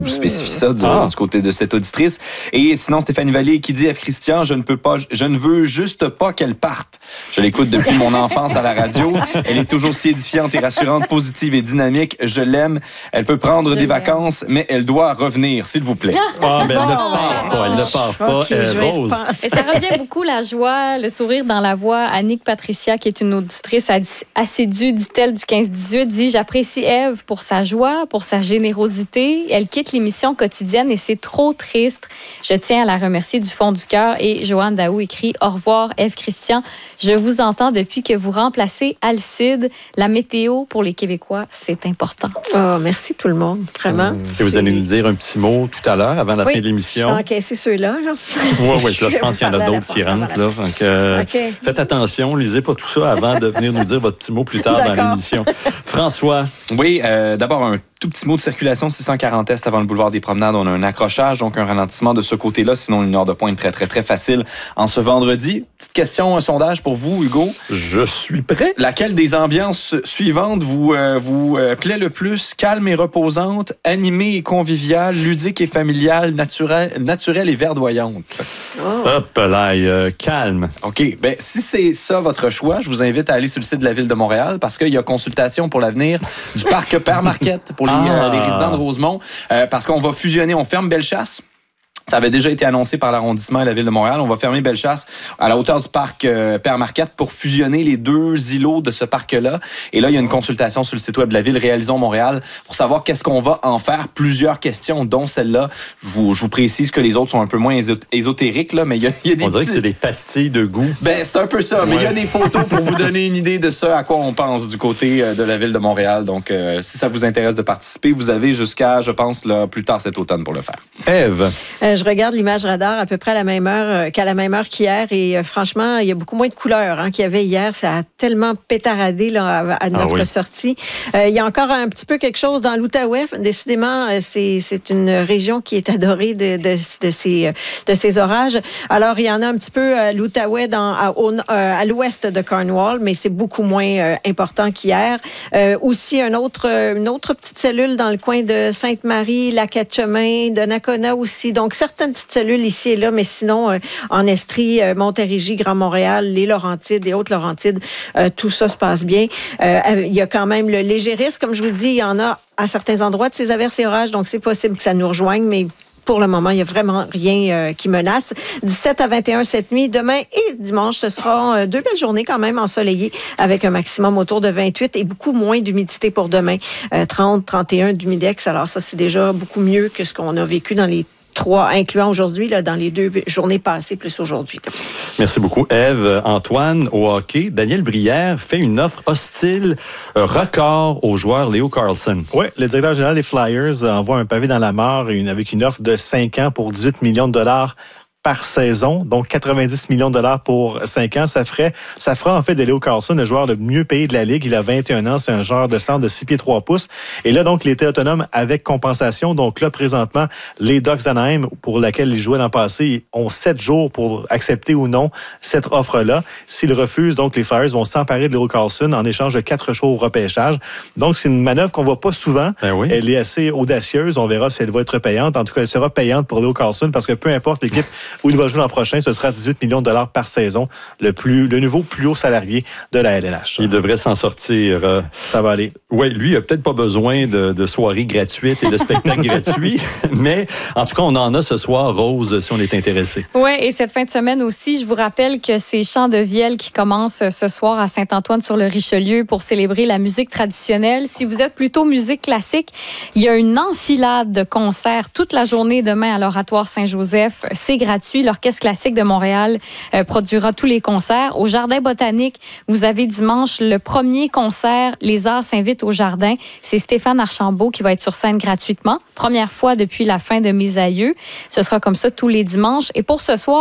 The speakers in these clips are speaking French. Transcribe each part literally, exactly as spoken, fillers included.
Je spécifie ça du, Ah. du côté de cette auditrice. Et sinon, Stéphanie Vallée qui dit, F. Christian, je ne peux pas, je ne veux juste pas qu'elle parte. Je l'écoute depuis mon enfance à la radio. Elle est toujours si édifiante et rassurante, positive et dynamique. Je l'aime. Elle peut prendre Je des l'aime. vacances, mais elle doit revenir, s'il vous plaît. Ah, mais elle ne Bon, part pas, elle ne part pas. OK, Euh, je vais y Rose. repenser. Et ça revient beaucoup, la joie, le sourire dans la voix. Annick Patricia, qui est une auditrice assidue, dit-elle, du quinze dix-huit, dit « J'apprécie Ève pour sa joie, pour sa générosité. Elle quitte l'émission quotidienne et c'est trop triste. Je tiens à la remercier du fond du cœur. » Et Joanne Daou écrit « Au revoir, Ève Christian. Je vous entends depuis que vous remplacez Alcide. La météo pour les Québécois, c'est important. » Oh, merci tout le monde, vraiment. Et vous allez nous dire un petit mot tout à l'heure, avant la Oui, fin de Je l'émission. vais encaisser ceux-là. Là. Oui, oui, je pense qu'il y en a Parler à la d'autres qui fois, rentrent. parler à Là, donc, euh, OK. Faites attention, lisez pas tout ça avant de venir nous dire votre petit mot plus tard dans D'accord. l'émission. François. Oui, euh, d'abord, un tout petit mot de circulation, six cent quarante Est avant le boulevard des Promenades. On a un accrochage, donc un ralentissement de ce côté-là. Sinon, une heure de pointe très, très, très facile en ce vendredi. Petite question, un sondage pour vous, Hugo. Je suis prêt. Laquelle des ambiances suivantes vous, euh, vous euh, plaît le plus? Calme et reposante, animée et conviviale, ludique et familiale, naturelle, naturelle et verdoyante. Oh. Hop là, euh, calme. OK. Ben, si c'est ça votre choix, je vous invite à aller sur le site de la Ville de Montréal parce qu'il y a consultation pour l'avenir du parc Père Marquette pour les, Ah. euh, les résidents de Rosemont. Euh, parce qu'on va fusionner, on ferme Bellechasse. Ça avait déjà été annoncé par l'arrondissement et la Ville de Montréal. On va fermer Bellechasse à la hauteur du parc euh, Père Marquette pour fusionner les deux îlots de ce parc-là. Et là, il y a une consultation sur le site web de la Ville, Réalisons Montréal, pour savoir qu'est-ce qu'on va en faire. Plusieurs questions, dont celle-là. Je vous, je vous précise que les autres sont un peu moins ésot- ésotériques, là, mais il y a, il y a des On dirait petits- que c'est des pastilles de goût. Ben, c'est un peu ça, mais il y a des photos pour vous donner une idée de ce à quoi on pense du côté euh, de la Ville de Montréal. Donc, euh, si ça vous intéresse de participer, vous avez jusqu'à, je pense, là, plus tard cet automne pour le faire. Ève. Euh, je regarde l'image radar à peu près à la même heure euh, qu'à la même heure qu'hier et euh, franchement, il y a beaucoup moins de couleurs hein, qu'il y avait hier. Ça a tellement pétaradé là, à, à notre oui. sortie. Euh, il y a encore un petit peu quelque chose dans l'Outaouais. Décidément, euh, c'est, c'est une région qui est adorée de, de, de, ces, euh, de ces orages. Alors, il y en a un petit peu à l'Outaouais dans, à, au, euh, à l'ouest de Cornwall, mais c'est beaucoup moins euh, important qu'hier. Euh, aussi, un autre, euh, une autre petite cellule dans le coin de Sainte-Marie, Lac-Etchemin, de Nakona aussi. Donc, certaines petites cellules ici et là, mais sinon, euh, en Estrie, euh, Montérégie, Grand-Montréal, les Laurentides, les Hautes-Laurentides, euh, tout ça se passe bien. Euh, il y a quand même le léger risque, comme je vous dis, il y en a à certains endroits de ces averses et orages, donc c'est possible que ça nous rejoigne, mais pour le moment, il n'y a vraiment rien euh, qui menace. dix-sept à vingt et un cette nuit. Demain et dimanche, ce seront euh, deux belles journées quand même ensoleillées avec un maximum autour de vingt-huit et beaucoup moins d'humidité pour demain. Euh, trente, trente et un d'humidex. Alors ça, c'est déjà beaucoup mieux que ce qu'on a vécu dans les trois, incluant aujourd'hui, là, dans les deux journées passées, plus aujourd'hui. Merci beaucoup, Ève. Antoine, au hockey, Daniel Brière fait une offre hostile euh, record au joueur Leo Carlson. Oui, le directeur général des Flyers envoie un pavé dans la mare une, avec une offre de cinq ans pour dix-huit millions de dollars par saison, donc quatre-vingt-dix millions de dollars pour cinq ans. Ça ferait, ça fera en fait de Leo Carlson le joueur le mieux payé de la Ligue. Il a vingt et un ans, c'est un joueur de centre de six pieds trois pouces. Et là, donc, il était autonome avec compensation. Donc là, présentement, les Ducks d'Anaheim, pour laquelle il jouait l'an passé, ont sept jours pour accepter ou non cette offre-là. S'ils refusent, donc, les Flyers vont s'emparer de Leo Carlson en échange de quatre jours au repêchage. Donc, c'est une manœuvre qu'on voit pas souvent. Ben oui. Elle est assez audacieuse. On verra si elle va être payante. En tout cas, elle sera payante pour Leo Carlson parce que peu importe l'équipe où il va jouer l'an prochain, ce sera dix-huit millions de dollars par saison, le, plus, le nouveau plus haut salarié de la L N H. Il devrait s'en sortir. Euh, Ça va aller. oui, lui, il n'a peut-être pas besoin de, de soirées gratuites et de spectacles gratuits, mais en tout cas, on en a ce soir, Rose, si on est intéressé. Oui, et cette fin de semaine aussi, je vous rappelle que c'est Chants de Vielle qui commence ce soir à Saint-Antoine-sur-le-Richelieu pour célébrer la musique traditionnelle. Si vous êtes plutôt musique classique, il y a une enfilade de concerts toute la journée demain à l'Oratoire Saint-Joseph. C'est gratuit. L'Orchestre classique de Montréal euh, produira tous les concerts. Au Jardin botanique, vous avez dimanche le premier concert. Les Arts s'invitent au Jardin. C'est Stéphane Archambault qui va être sur scène gratuitement. Première fois depuis la fin de Mes aïeux. Ce sera comme ça tous les dimanches. Et pour ce soir, il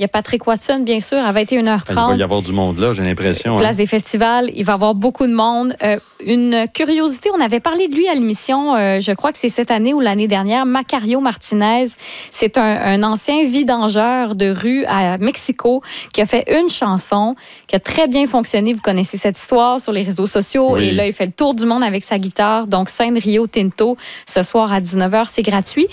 y a Patrick Watson, bien sûr, à vingt et une heures trente. Il va y avoir du monde là, j'ai l'impression. Place hein. des festivals, il va y avoir beaucoup de monde. Euh, une curiosité, on avait parlé de lui à l'émission, euh, je crois que c'est cette année ou l'année dernière, Macario Martinez. C'est un, un ancien vidangeur de rue à Mexico qui a fait une chanson qui a très bien fonctionné. Vous connaissez cette histoire sur les réseaux sociaux. Oui. Et là, il fait le tour du monde avec sa guitare. Donc, scène Rio Tinto, ce soir à dix-neuf heures, c'est gratuit.